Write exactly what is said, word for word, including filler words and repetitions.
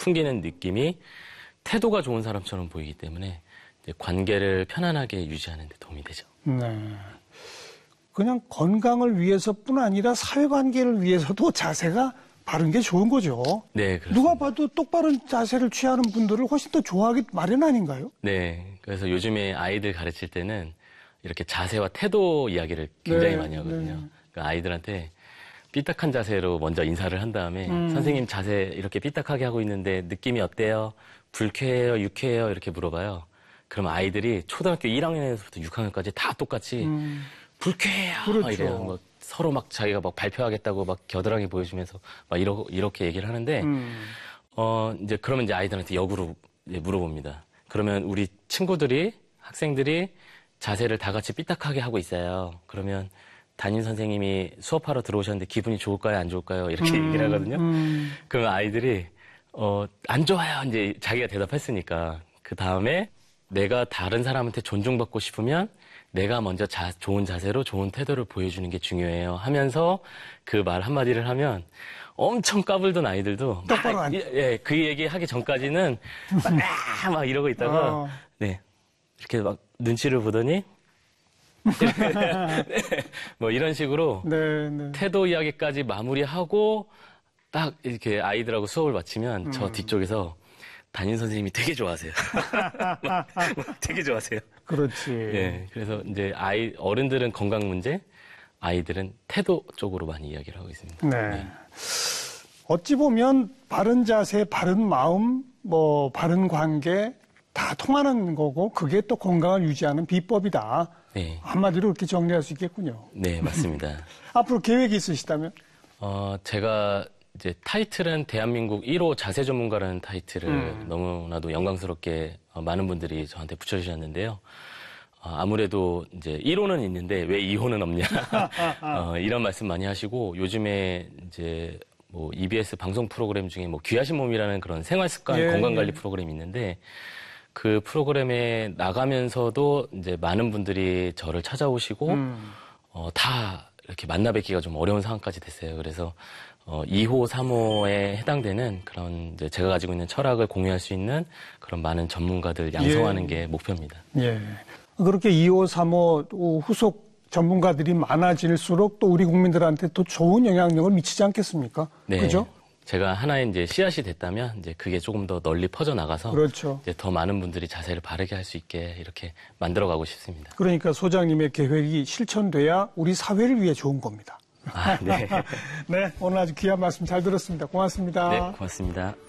풍기는 느낌이 태도가 좋은 사람처럼 보이기 때문에 이제 관계를 편안하게 유지하는 데 도움이 되죠. 네. 그냥 건강을 위해서뿐 아니라 사회관계를 위해서도 자세가 바른 게 좋은 거죠. 네, 그렇습니다. 누가 봐도 똑바른 자세를 취하는 분들을 훨씬 더 좋아하기 마련 아닌가요? 네, 그래서 요즘에 아이들 가르칠 때는 이렇게 자세와 태도 이야기를 굉장히 네, 많이 하거든요. 네. 그러니까 아이들한테 삐딱한 자세로 먼저 인사를 한 다음에 음. 선생님 자세 이렇게 삐딱하게 하고 있는데 느낌이 어때요? 불쾌해요? 유쾌해요? 이렇게 물어봐요. 그럼 아이들이 초등학교 일 학년에서부터 육 학년까지 다 똑같이 음. 불쾌해요. 그렇죠. 이래요. 뭐 서로 막 자기가 막 발표하겠다고 막 겨드랑이 보여주면서 막 이러, 이렇게 얘기를 하는데, 음. 어, 이제 그러면 이제 아이들한테 역으로 이제 물어봅니다. 그러면 우리 친구들이, 학생들이 자세를 다 같이 삐딱하게 하고 있어요. 그러면 담임 선생님이 수업하러 들어오셨는데 기분이 좋을까요? 안 좋을까요? 이렇게 음. 얘기를 하거든요. 음. 그러면 아이들이, 어, 안 좋아요. 이제 자기가 대답했으니까. 그 다음에 내가 다른 사람한테 존중받고 싶으면 내가 먼저 자, 좋은 자세로 좋은 태도를 보여주는 게 중요해요 하면서 그 말 한마디를 하면 엄청 까불던 아이들도 똑바로 안... 예, 그 얘기 하기 전까지는 막, 막 이러고 있다가 어. 네, 이렇게 막 눈치를 보더니 네, 뭐 이런 식으로 네, 네. 태도 이야기까지 마무리하고 딱 이렇게 아이들하고 수업을 마치면 음. 저 뒤쪽에서 담임 선생님이 되게 좋아하세요. 되게 좋아하세요. 그렇지. 네, 그래서 이제 아이 어른들은 건강 문제, 아이들은 태도 쪽으로 많이 이야기를 하고 있습니다. 네. 네. 어찌 보면 바른 자세, 바른 마음, 뭐 바른 관계 다 통하는 거고 그게 또 건강을 유지하는 비법이다. 네. 한마디로 그렇게 정리할 수 있겠군요. 네, 맞습니다. 앞으로 계획이 있으시다면? 어, 제가 이제 타이틀은 대한민국 일 호 자세 전문가라는 타이틀을 음. 너무나도 영광스럽게 많은 분들이 저한테 붙여주셨는데요. 어, 아무래도 이제 일 호는 있는데 왜 이 호는 없냐 어, 이런 말씀 많이 하시고 요즘에 이제 뭐 이비에스 방송 프로그램 중에 뭐 귀하신 몸이라는 그런 생활습관 예, 건강관리 예. 프로그램이 있는데 그 프로그램에 나가면서도 이제 많은 분들이 저를 찾아오시고 음. 어, 다 이렇게 만나 뵙기가 좀 어려운 상황까지 됐어요. 그래서 어, 이 호, 삼 호에 해당되는 그런 이제 제가 가지고 있는 철학을 공유할 수 있는 그런 많은 전문가들 양성하는 예. 게 목표입니다. 예. 그렇게 이 호, 삼 호 후속 전문가들이 많아질수록 또 우리 국민들한테 또 좋은 영향력을 미치지 않겠습니까? 네. 그죠? 제가 하나의 이제 씨앗이 됐다면 이제 그게 조금 더 널리 퍼져 나가서 그렇죠. 이제 더 많은 분들이 자세를 바르게 할 수 있게 이렇게 만들어 가고 싶습니다. 그러니까 소장님의 계획이 실천돼야 우리 사회를 위해 좋은 겁니다. 아, 네. 네, 오늘 아주 귀한 말씀 잘 들었습니다. 고맙습니다. 네, 고맙습니다.